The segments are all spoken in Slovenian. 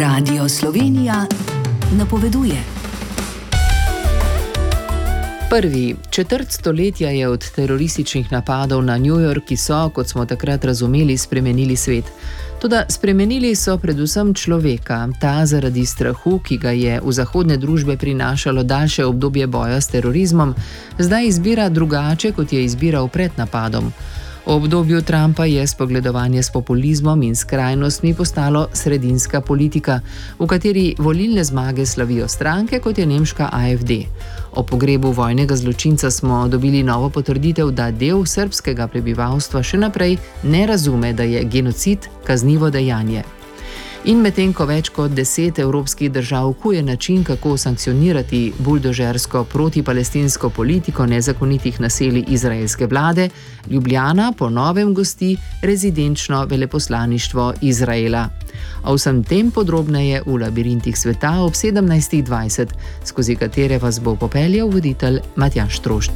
Radio Slovenija napoveduje. Prvi četrt stoletja je od terorističnih napadov na New York, ki so, kot smo takrat razumeli, spremenili svet. Toda spremenili so predvsem človeka, ta zaradi strahu, ki ga je v zahodne družbe prinašalo daljše obdobje boja s terorizmom, zdaj izbira drugače, kot je izbiral pred napadom. V obdobju Trumpa je spogledovanje s populizmom in skrajnostmi postalo sredinska politika, v kateri volilne zmage slavijo stranke, kot je nemška AfD. O pogrebu vojnega zločinca smo dobili novo potrditev, da del srbskega prebivalstva še naprej ne razume, da je genocid kaznivo dejanje. In medtem ko več kot 10 evropskih držav kuje način, kako sankcionirati buldožersko protipalestinsko politiko nezakonitih naselij izraelske vlade, Ljubljana po novem gosti rezidenčno veleposlaništvo Izraela. O vsem tem podrobneje v labirintih sveta ob 17.20, skozi katere vas bo popeljal voditelj Matjaž Trošt.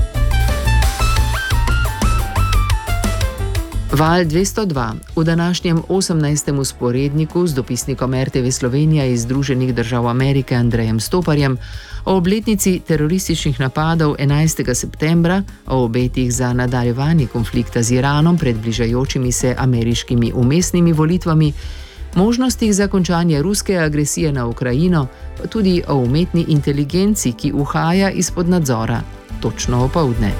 Val 202. V današnjem 18. vzporedniku z dopisnikom RTV Slovenija iz Združenih držav Amerike Andrejem Stoparjem o obletnici terorističnih napadov 11. septembra, o obetih za nadaljevanje konflikta z Iranom pred bližajočimi se ameriškimi vmesnimi volitvami, možnostih za končanje ruske agresije na Ukrajino, pa tudi o umetni inteligenci, ki uhaja izpod nadzora. Točno opoldne.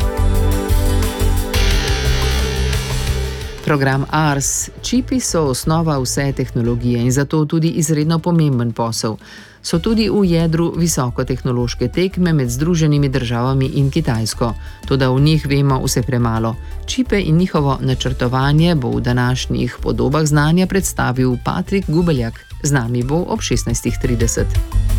Program ARS. Čipi so osnova vse tehnologije in zato tudi izredno pomemben posel. So tudi v jedru visokotehnološke tekme med Združenimi državami in Kitajsko. Toda v njih vemo vse premalo. Čipe in njihovo načrtovanje bo v današnjih podobah znanja predstavil Patrik Gubeljak. Z nami bo ob 16.30.